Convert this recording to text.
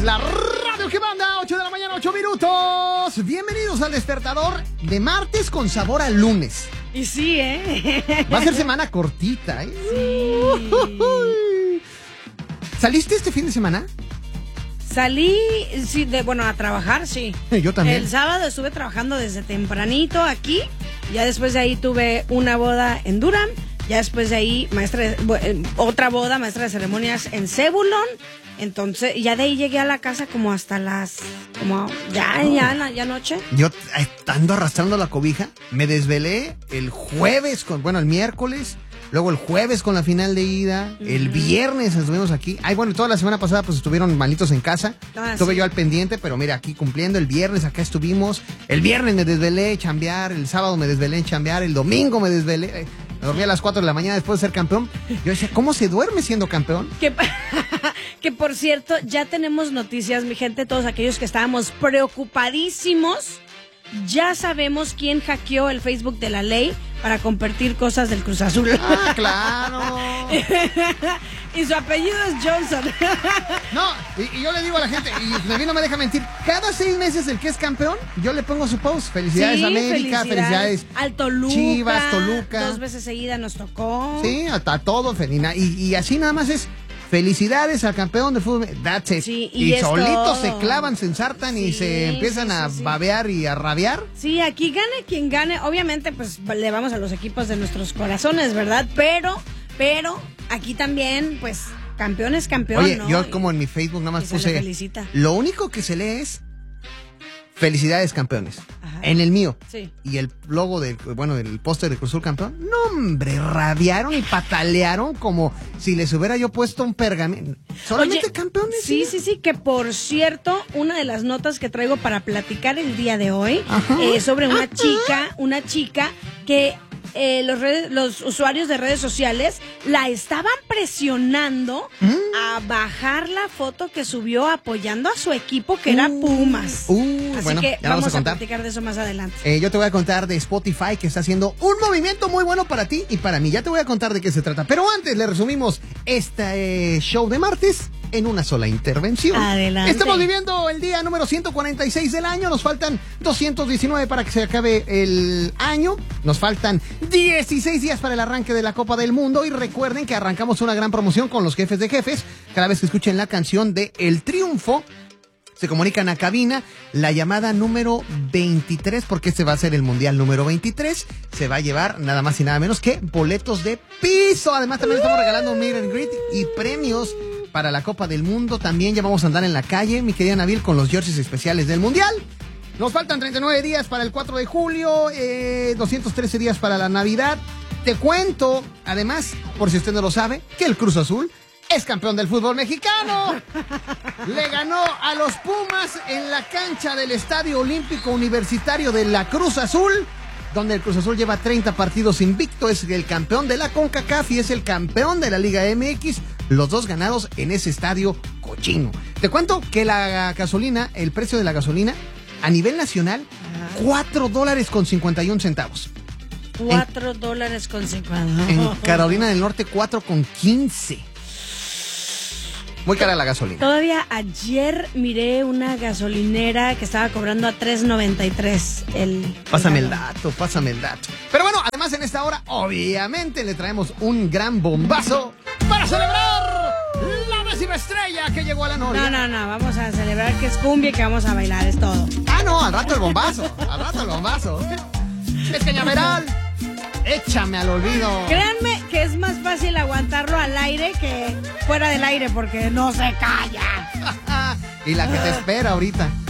la radio que manda, 8 de la mañana, 8 minutos. Bienvenidos al despertador de martes con sabor a lunes. Y sí, Va a ser semana cortita, Sí. ¿Saliste este fin de semana? Salí, sí, a trabajar, sí. Yo también. El sábado estuve trabajando desde tempranito aquí. Ya después de ahí tuve una boda en Durham. Ya después de ahí, otra boda, maestra de ceremonias en Zebulon. Entonces, ya de ahí llegué a la casa como hasta ya noche. Yo estando arrastrando la cobija, me desvelé el jueves el miércoles, luego el jueves con la final de ida, el viernes estuvimos aquí. Toda la semana pasada pues estuvieron malitos en casa. Estuve yo al pendiente, pero mira, aquí cumpliendo. El viernes acá estuvimos. El viernes me desvelé chambear, el sábado me desvelé chambear, el domingo me desvelé. Me dormí a las 4 de la mañana después de ser campeón. Yo decía, ¿cómo se duerme siendo campeón? Que por cierto, ya tenemos noticias, mi gente, todos aquellos que estábamos preocupadísimos. Ya sabemos quién hackeó el Facebook de la ley para compartir cosas del Cruz Azul. ¡Ah, claro! Y su apellido es Johnson. No, y yo le digo a la gente, y David no me deja mentir, cada 6 meses el que es campeón, yo le pongo su post. Felicidades, sí, América, felicidades al Toluca, Chivas, Toluca. 2 veces seguida nos tocó. Sí, hasta todo. Y así nada más es felicidades al campeón de fútbol. That's it. Sí, y solitos se clavan, se ensartan y se empiezan a babear y a rabiar. Sí, aquí gane quien gane. Obviamente, pues le vamos a los equipos de nuestros corazones, ¿verdad? Pero aquí también, pues, campeón es campeón. Oye, ¿no? yo como en mi Facebook nada más puse. Se le felicita. Lo único que se lee es felicidades campeones. Ajá. En el mío. Sí. Y el logo del póster de Cruz Azul campeón. No, hombre, rabiaron y patalearon como si les hubiera yo puesto un pergamino. Solamente campeones. Sí, que por cierto, una de las notas que traigo para platicar el día de hoy es sobre una chica que los usuarios de redes sociales la estaban presionando a bajar la foto que subió apoyando a su equipo que era Pumas. Así que vamos a platicar de eso más adelante. Yo te voy a contar de Spotify, que está haciendo un movimiento muy bueno para ti y para mí. Ya te voy a contar de qué se trata. Pero antes le resumimos este show de martes en una sola intervención. Adelante. Estamos viviendo el día número 146 del año. Nos faltan 219 para que se acabe el año. Nos faltan 16 días para el arranque de la Copa del Mundo. Y recuerden que arrancamos una gran promoción con los jefes de jefes. Cada vez que escuchen la canción de El Triunfo, se comunican a cabina. La llamada número 23, porque este va a ser el mundial número 23, se va a llevar nada más y nada menos que boletos de piso. Además también estamos regalando un meet and greet y premios para la Copa del Mundo. También ya vamos a andar en la calle, mi querida Nabil, con los jerseys especiales del mundial. Nos faltan 39 días para el 4 de julio, 213 días para la Navidad. Te cuento, además, por si usted no lo sabe, que el Cruz Azul es campeón del fútbol mexicano. Le ganó a los Pumas en la cancha del Estadio Olímpico Universitario de la Cruz Azul, donde el Cruz Azul lleva 30 partidos invicto, es el campeón de la CONCACAF y es el campeón de la Liga MX, los dos ganados en ese estadio cochino. Te cuento que la gasolina, el precio de la gasolina a nivel nacional, $4.51. $4.50. En Carolina del Norte, 4.15. Muy cara la gasolina. Todavía ayer miré una gasolinera que estaba cobrando a $3.93 Pásame el dato. Pero bueno, además en esta hora, obviamente, le traemos un gran bombazo para celebrar la 10ª estrella que llegó a la Noria. No, vamos a celebrar que es cumbia y que vamos a bailar, es todo. No, al rato el bombazo. Es Cañaveral. Échame al olvido. Créanme que es más fácil aguantarlo al aire que fuera del aire porque no se calla. Y la que te espera ahorita.